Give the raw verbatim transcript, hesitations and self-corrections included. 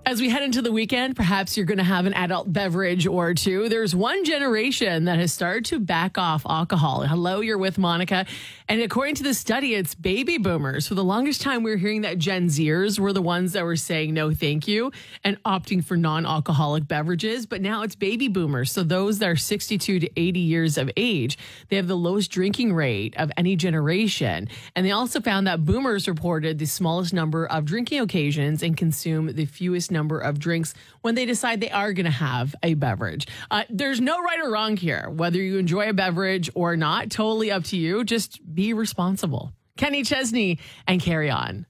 As we head into the weekend, perhaps you're going to have an adult beverage or two. There's one generation that has started to back off alcohol. Hello, you're with Monica. And according to the study, it's baby boomers. For the longest time, we were hearing that Gen Zers were the ones that were saying no thank you and opting for non-alcoholic beverages. But now it's baby boomers. So those that are sixty-two to eighty years of age, they have the lowest drinking rate of any generation. And they also found that boomers reported the smallest number of drinking occasions and consume the fewest number of drinks when they decide they are going to have a beverage. Uh, there's no right or wrong here. Whether you enjoy a beverage or not, totally up to you. Just be responsible. Kenny Chesney and Carry On.